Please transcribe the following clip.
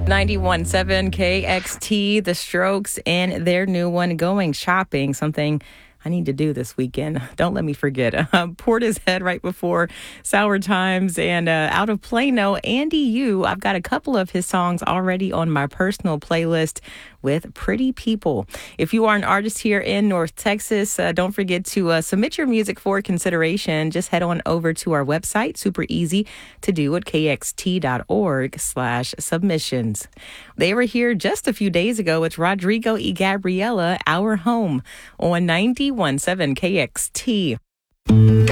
91.7 KXT, The Strokes, and their new one, Going Shopping, something I need to do this weekend. Don't let me forget. Portishead right before Sour Times, and out of Plano, Andy U. I've got a couple of his songs already on my personal playlist with Pretty People. If you are an artist here in North Texas, don't forget to submit your music for consideration. Just head on over to our website. Super easy to do at kxt.org/submissions. They were here just a few days ago. It's Rodrigo y Gabriela, Our Home, on 91.7 KXT.